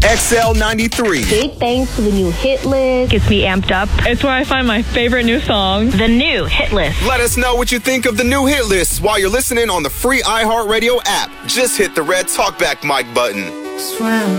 XL93. Big thanks to the new hit list. Gets me amped up. It's where I find my favorite new songs. The new hit list. Let us know what you think of the new hit list while you're listening on the free iHeartRadio app. Just hit the red talkback mic button.